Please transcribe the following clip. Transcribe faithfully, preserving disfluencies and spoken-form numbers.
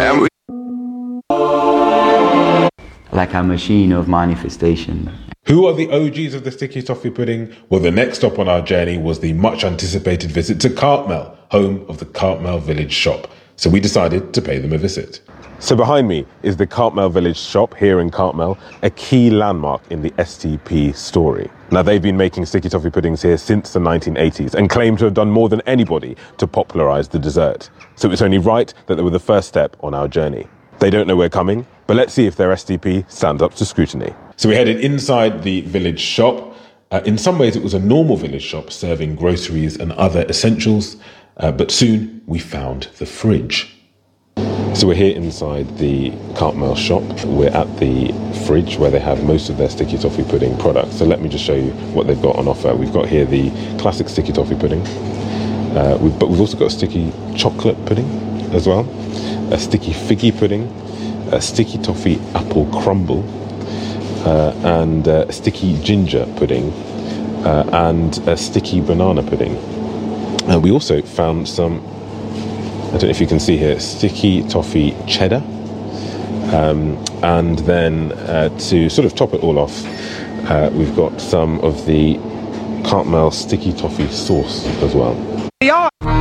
And we like a machine of manifestation. Who are the O Gs of the sticky toffee pudding? Well, the next stop on our journey was the much anticipated visit to Cartmel, home of the Cartmel Village shop. So we decided to pay them a visit. So behind me is the Cartmel Village shop here in Cartmel, a key landmark in the S T P story. Now, they've been making sticky toffee puddings here since the nineteen eighties and claim to have done more than anybody to popularise the dessert. So it's only right that they were the first step on our journey. They don't know we're coming, but let's see if their S T P stands up to scrutiny. So we headed inside the village shop. Uh, in some ways, it was a normal village shop serving groceries and other essentials, uh, but soon we found the fridge. So we're here inside the Cartmel shop. We're at the fridge where they have most of their sticky toffee pudding products. So let me just show you what they've got on offer. We've got here the classic sticky toffee pudding, uh, we've, but we've also got a sticky chocolate pudding as well, a sticky figgy pudding, a sticky toffee apple crumble, uh, and uh, a sticky ginger pudding, uh, and a sticky banana pudding. And we also found some, I don't know if you can see here, sticky toffee cheddar. Um, and then uh, to sort of top it all off, uh, we've got some of the Cartmel sticky toffee sauce as well. We are.